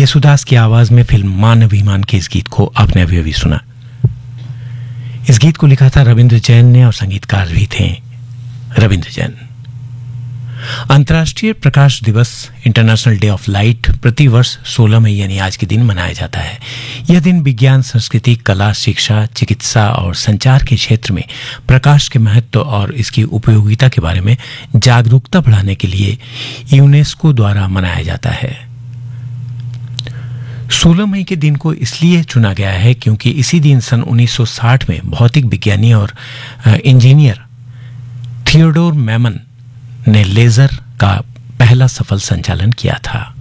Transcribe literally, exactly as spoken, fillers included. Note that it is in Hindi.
येसुदास की आवाज में फिल्म मान अभिमान के इस गीत को आपने अभी अभी सुना। इस गीत को लिखा था रविंद्र जैन ने और संगीतकार भी थे रविंद्र जैन। अंतर्राष्ट्रीय प्रकाश दिवस इंटरनेशनल डे ऑफ लाइट प्रतिवर्ष सोलह मई यानी आज के दिन मनाया जाता है। यह दिन विज्ञान, संस्कृति, कला, शिक्षा, चिकित्सा और संचार के क्षेत्र में प्रकाश के महत्व और इसकी उपयोगिता के बारे में जागरूकता बढ़ाने के लिए यूनेस्को द्वारा मनाया जाता है। सोलह मई के दिन को इसलिए चुना गया है क्योंकि इसी दिन सन उन्नीस सौ साठ में भौतिक विज्ञानी और इंजीनियर थियोडोर मैमन ने लेजर का पहला सफल संचालन किया था।